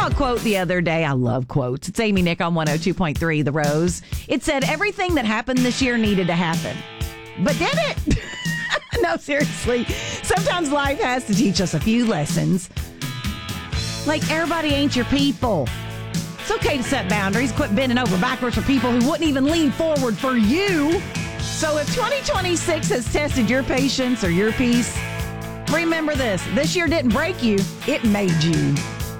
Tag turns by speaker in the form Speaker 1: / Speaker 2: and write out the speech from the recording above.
Speaker 1: saw a quote the other day. I love quotes. It's Amy Nick on 102.3 The Rose. It said, everything that happened this year needed to happen. But did it? No, seriously. Sometimes life has to teach us a few lessons. Like, everybody ain't your people. It's okay to set boundaries. Quit bending over backwards for people who wouldn't even lean forward for you. So if 2026 has tested your patience or your peace, remember this. This year didn't break you. It made you.